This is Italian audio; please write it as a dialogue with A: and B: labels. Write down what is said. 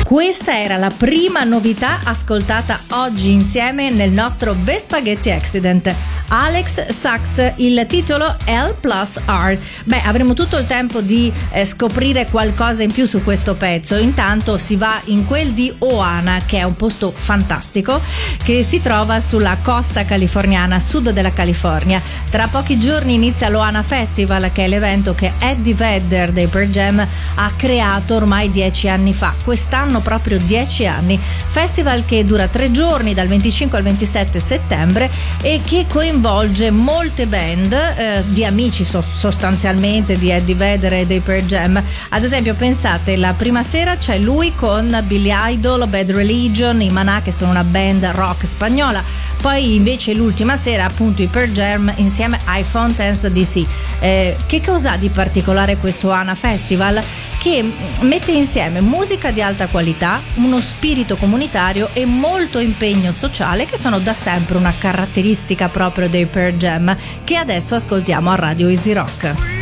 A: Questa era la prima novità ascoltata oggi insieme nel nostro The Spaghetti Accident. Alex Sax, il titolo L+R. Beh, avremo tutto il tempo di scoprire qualcosa in più su questo pezzo. Intanto si va in quel di Oana, che è un posto fantastico che si trova sulla costa californiana, a sud della California. Tra pochi giorni inizia l'Oana Festival, che è l'evento che Eddie Vedder dei Pearl Jam ha creato ormai 10 anni fa. Quest'anno proprio 10 anni. Festival che dura 3 giorni, dal 25 al 27 settembre, e che coinvolge molte band di amici sostanzialmente di Eddie Vedder e dei Pearl Jam. Ad esempio, pensate, la prima sera c'è lui con Billy Idol, Bad Religion, i Maná, che sono una band rock spagnola. Poi invece l'ultima sera appunto i Pearl Jam insieme ai Fountains DC. Che cosa ha di particolare questo Oana Festival? Che mette insieme musica di alta qualità, uno spirito comunitario e molto impegno sociale, che sono da sempre una caratteristica proprio dei Pearl Jam, che adesso ascoltiamo a Radio Easy Rock.